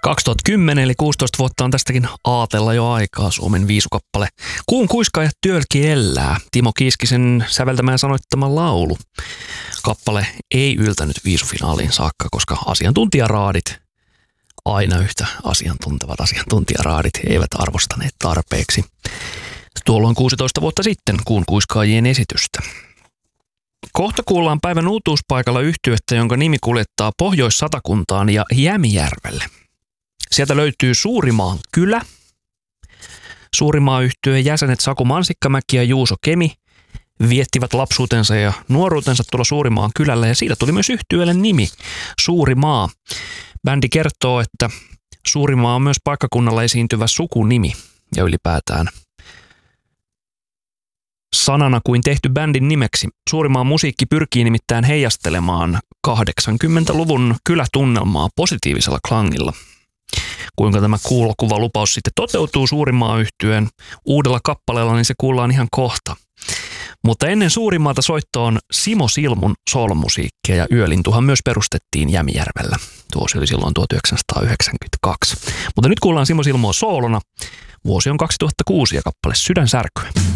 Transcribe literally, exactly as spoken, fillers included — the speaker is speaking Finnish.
kaksituhattakymmenen eli kuusitoista vuotta on tästäkin aatella jo aikaa. Suomen viisukappale Kuun kuiskaajat työlki ellää. Timo Kiiskisen säveltämä ja sanoittama laulu. Kappale ei yltänyt viisufinaaliin saakka, koska asiantuntijaraadit, aina yhtä asiantuntevat asiantuntijaraadit, eivät arvostaneet tarpeeksi. Tuolloin kuusitoista vuotta sitten Kuun kuiskaajien esitystä. Kohta kuullaan päivän uutuuspaikalla yhtyettä, jonka nimi kuljettaa Pohjois-Satakuntaan ja Jämijärvelle. Sieltä löytyy Suurimaan kylä. Suurimaa-yhtyeen jäsenet Saku Mansikkamäki ja Juuso Kemi viettivät lapsuutensa ja nuoruutensa tuolla Suurimaan kylällä ja siitä tuli myös yhtyeelle nimi Suurimaa. Bändi kertoo, että Suurimaa on myös paikkakunnalla esiintyvä sukunimi ja ylipäätään sanana kuin tehty bändin nimeksi. Suurimaan musiikki pyrkii nimittäin heijastelemaan kahdeksankymmentäluvun kylätunnelmaa positiivisella klangilla. Kuinka tämä kuulokuva lupaus sitten toteutuu Suurimaa-yhtyeen uudella kappaleella, niin se kuullaan ihan kohta. Mutta ennen Suurimaata soittoon Simo Silmun soolomusiikkia ja Yölintuhan myös perustettiin Jämijärvellä. Tuosi oli silloin tuhatyhdeksänsataayhdeksänkymmentäkaksi. Mutta nyt kuullaan Simo Silmoa soolona. Vuosi on kaksituhattakuusi ja kappale Sydänsärkyä.